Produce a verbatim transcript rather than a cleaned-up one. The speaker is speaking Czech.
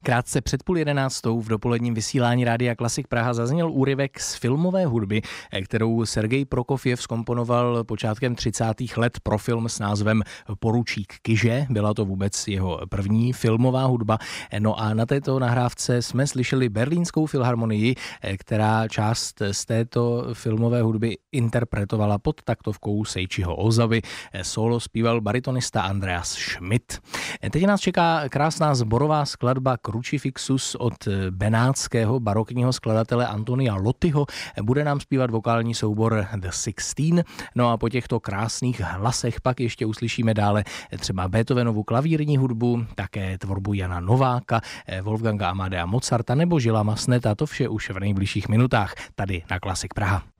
Krátce před půl jedenáctou v dopoledním vysílání Rádia Klasik Praha zazněl úryvek z filmové hudby, kterou Sergej Prokofjev zkomponoval počátkem třicátých let pro film s názvem Poručík Kyže. Byla to vůbec jeho první filmová hudba. No a na této nahrávce jsme slyšeli Berlínskou filharmonii, která část z této filmové hudby interpretovala pod taktovkou Seiichiho Ozavy. Solo zpíval baritonista Andreas Schmidt. Teď nás čeká krásná sborová skladba Crucifixus od benátského barokního skladatele Antonia Lottiho. Bude nám zpívat vokální soubor The Sixteen. No a po těchto krásných hlasech pak ještě uslyšíme dále třeba Beethovenovu klavírní hudbu, také tvorbu Jana Nováka, Wolfganga Amadea Mozarta nebo Žila Masneta. To vše už v nejbližších minutách tady na Klasik Praha.